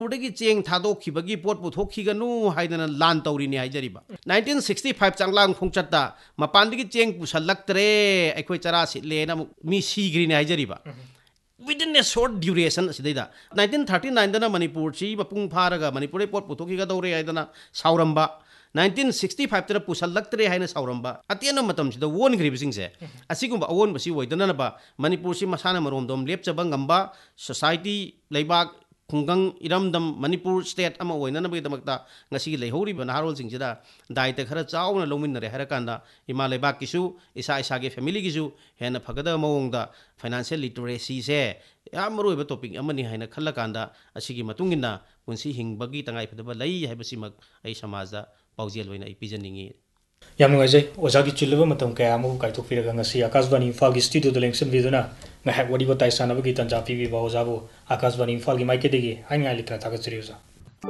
मनपुरदगी Cheng थादोखिबगी pot पुथोखिगनु हाइदना लान तौरिनि हाइजरिबा 1965 Changlang खोंचत्ता मपानदगी Cheng पुसलक्तरे अखोय चरा Selena me सीग्रिनि हाइजरिबा within a short duration sidida 1939 dana manipur chi mapung pharaga manipur pot putoki ga dore aidana sauramba 1965 tara pusallaktre haina sauramba atiana matam sida won gribsing se asigumba awon basi oidana ba manipur si masana marom dom lepchaba ngamba society leibak khungang iramdam manipur state ama oina na bidamata ngasi leihori ba naharol singida daita khara chauna lominare harakanda ima leibak kisu isa isa ge family kisu hena phagada mawongda financial literacy se yam roiba topic amani haina khallakanda asigi matungina punsi hingbagi tangai phadaba lai haibasi mak ai samajda paujel oina ipijaningi yam ngai oja gi chilwa matam kaya amu kai thok piraga ngasi akashbani imphal gi studio de lengsen viduna nga hak wadi batai sanaba gi tanja pibi ba ojabu akashbani imphal gi maike degi ai ngai litra thaga chiri oja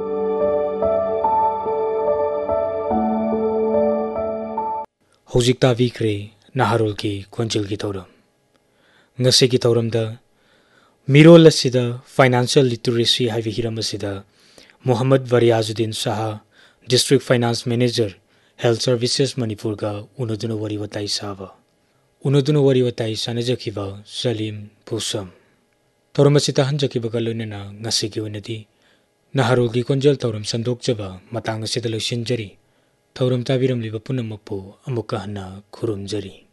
hojik ta vikre naharul ki konjil gi tauram ngase gi tauram da mirol asida financial literacy haivi hiram asida Muhammad Variazuddin Saha district finance manager Health Services Manipur ga unoduna wari watai saba unoduna wari watai sanajakiba Salim Pusam Toromasita hanjakiba galunena ngasigi unadi naharul gi konjal tauram sandokjaba matang asida losinjari tauram tabiram liba punamakpu amuka hana khurumjari